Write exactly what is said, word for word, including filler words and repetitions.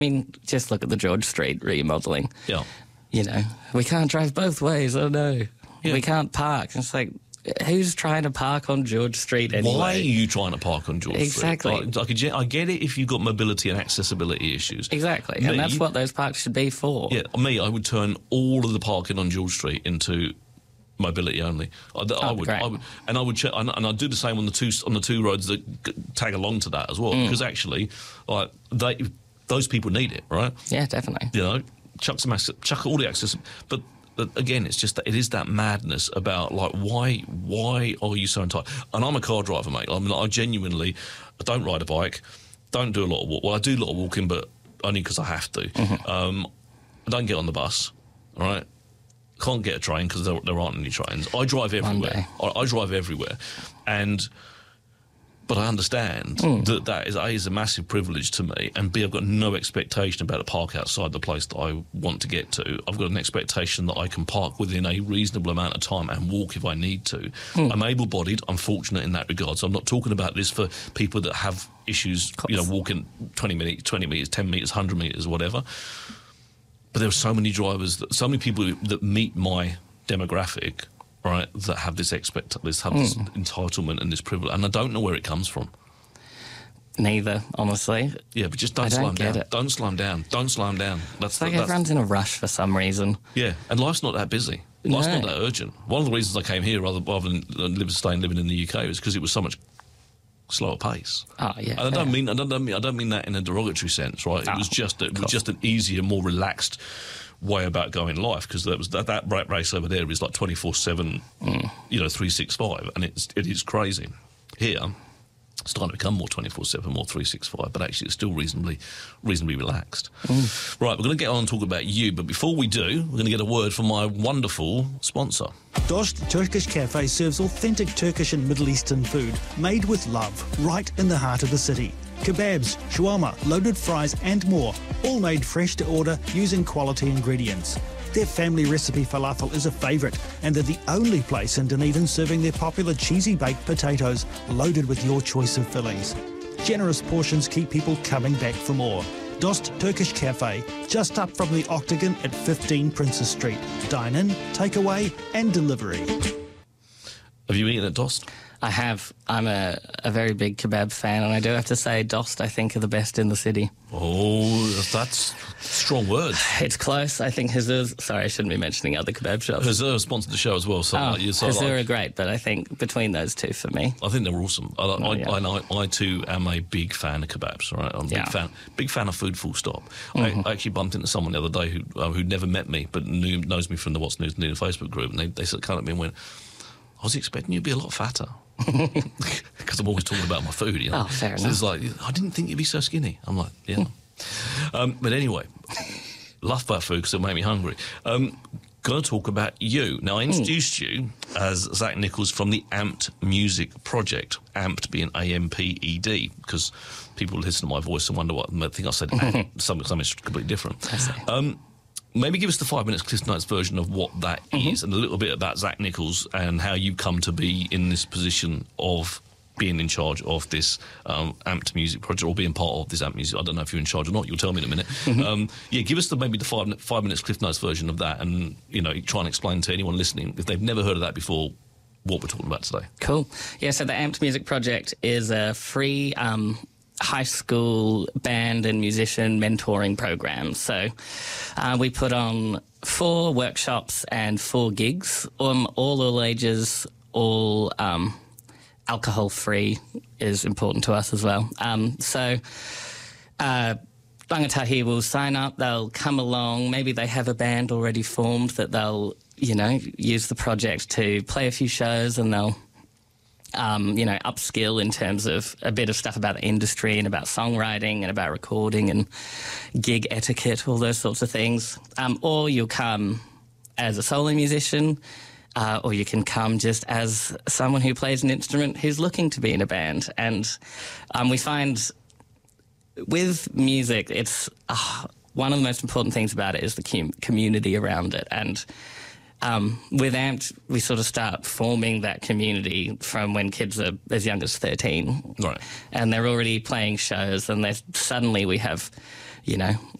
I mean, just look at the George Street remodelling. Yeah. You know, we can't drive both ways, oh no. Yeah. We can't park. It's like, who's trying to park on George Street anyway? Why are you trying to park on George exactly. Street? Like, like, I get it if you've got mobility and accessibility issues. Exactly, me, and that's what those parks should be for. Yeah, me, I would turn all of the parking on George Street into mobility only. I, I oh, would, great. I would, and I would check, and I'd do the same on the two on the two roads that g- tag along to that as well, mm. because actually, like they, those people need it, right? Yeah, definitely. You know, chuck some access, chuck all the access, but. But again, it's just that it is that madness about like why why are you so entitled? And I'm a car driver, mate. I mean, I genuinely I don't ride a bike, don't do a lot of walk. Well, I do a lot of walking, but only because I have to. Mm-hmm. Um, I don't get on the bus, all right? Can't get a train because there, there aren't any trains. I drive everywhere. I, I drive everywhere, and. But I understand mm. that that is, A, is a massive privilege to me, and B, I've got no expectation about a park outside the place that I want to get to. I've got an expectation that I can park within a reasonable amount of time and walk if I need to. Mm. I'm able-bodied. I'm fortunate in that regard. So I'm not talking about this for people that have issues, you know, walking twenty minutes, twenty metres, ten metres, one hundred metres, whatever. But there are so many drivers, that, so many people that meet my demographic, right, that have this expect, this have this mm. entitlement and this privilege, and I don't know where it comes from. Neither, honestly. Yeah, but just don't, I slow don't them down. It. Don't slow them down. Don't slow them down. That's it's like the, that's everyone's in a rush for some reason. Yeah, and life's not that busy. Life's no. not that urgent. One of the reasons I came here rather, rather than live, staying living in the U K was because it was so much slower pace. Oh yeah. And I don't mean I don't, don't mean I don't mean that in a derogatory sense, right? It oh, was just it cool. was just an easier, more relaxed way about going life, because that was that, that race over there is like twenty-four seven, mm. you know, three sixty-five, and it's it is crazy. Here, it's starting to become more twenty-four seven, more three sixty-five, but actually it's still reasonably reasonably relaxed. Mm. Right, we're going to get on and talk about you, but before we do, we're going to get a word from my wonderful sponsor. Dost Turkish Cafe serves authentic Turkish and Middle Eastern food made with love right in the heart of the city. Kebabs, shawarma, loaded fries and more, all made fresh to order using quality ingredients. Their family recipe falafel is a favourite, and they're the only place in Dunedin serving their popular cheesy baked potatoes loaded with your choice of fillings. Generous portions keep people coming back for more. Dost Turkish Cafe, just up from the Octagon at fifteen Princess Street. Dine in, takeaway and delivery. Have you eaten at Dost? I have. I'm a, a very big kebab fan, and I do have to say Dost, I think, are the best in the city. Oh, that's strong words. It's close. I think Hazur... Sorry, I shouldn't be mentioning other kebab shops. Hazur sponsored the show as well. So oh, like, so Hazur like, are great, but I think between those two for me... I think they're awesome. I, oh, I, yeah. I, I, I, too, am a big fan of kebabs, right? I'm a big, yeah. fan, big fan of food, full stop. Mm-hmm. I, I actually bumped into someone the other day who uh, who'd never met me, but knew, knows me from the What's News Dunedin Facebook group, and they, they sort of came at me and went, I was expecting you to be a lot fatter. Because I'm always talking about my food, you know. Oh, fair so enough. it's like, I didn't think you'd be so skinny. I'm like, yeah. um, but anyway, love about food because it made me hungry. Um, going to talk about you. Now, I introduced mm. you as Zach Nichols from the Amped Music Project. Amped being A M P E D, because people listen to my voice and wonder what, I think I said something, something completely different. I see. Um, Maybe give us the five minutes Cliff Notes version of what that mm-hmm. is, and a little bit about Zach Nichols and how you come to be in this position of being in charge of this um, Amped Music Project, or being part of this Amped Music. I don't know if you're in charge or not. You'll tell me in a minute. Mm-hmm. Um, yeah, give us the maybe the five five minutes Cliff Notes version of that, and you know, try and explain to anyone listening if they've never heard of that before what we're talking about today. Cool. Yeah. So the Amped Music Project is a free Um high school band and musician mentoring program. So uh, we put on four workshops and four gigs, um, all all ages, all um, alcohol-free is important to us as well. Um, so uh, rangatahi will sign up, they'll come along, maybe they have a band already formed that they'll, you know, use the project to play a few shows, and they'll Um, you know, upskill in terms of a bit of stuff about the industry and about songwriting and about recording and gig etiquette, all those sorts of things. Um, or you'll come as a solo musician, uh, or you can come just as someone who plays an instrument who's looking to be in a band. And um, we find with music, it's uh, one of the most important things about it is the com- community around it. And Um, with Amped, we sort of start forming that community from when kids are as young as thirteen. Right. And they're already playing shows, and suddenly we have you know,